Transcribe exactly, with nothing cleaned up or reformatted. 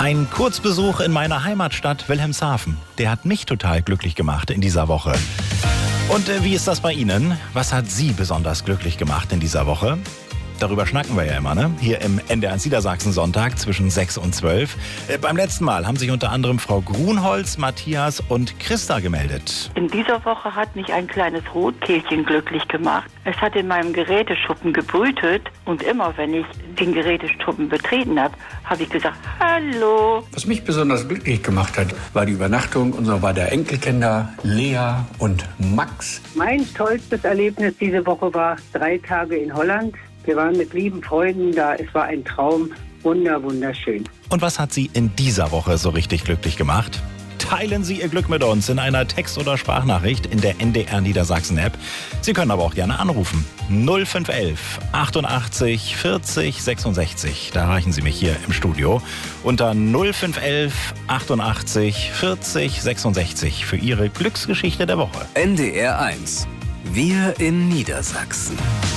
Ein Kurzbesuch in meiner Heimatstadt Wilhelmshaven, der hat mich total glücklich gemacht in dieser Woche. Und äh, wie ist das bei Ihnen? Was hat Sie besonders glücklich gemacht in dieser Woche? Darüber schnacken wir ja immer, ne? Hier im N D R eins Niedersachsen Sonntag zwischen sechs und zwölf. Äh, beim letzten Mal haben sich unter anderem Frau Grunholz, Matthias und Christa gemeldet. In dieser Woche hat mich ein kleines Rotkehlchen glücklich gemacht. Es hat in meinem Geräteschuppen gebrütet und immer, wenn ich den Geräteschuppen betreten habe, habe ich gesagt, hallo. Was mich besonders glücklich gemacht hat, war die Übernachtung unserer beiden Enkelkinder Lea und Max. Mein tollstes Erlebnis diese Woche war drei Tage in Holland. Wir waren mit lieben Freunden da. Es war ein Traum. Wunder, wunderschön. Und was hat Sie in dieser Woche so richtig glücklich gemacht? Teilen Sie Ihr Glück mit uns in einer Text- oder Sprachnachricht in der N D R Niedersachsen-App. Sie können aber auch gerne anrufen. null fünf elf achtundachtzig vierzig sechsundsechzig. Da erreichen Sie mich hier im Studio. Unter null fünf elf achtundachtzig vierzig sechsundsechzig für Ihre Glücksgeschichte der Woche. N D R eins. Wir in Niedersachsen.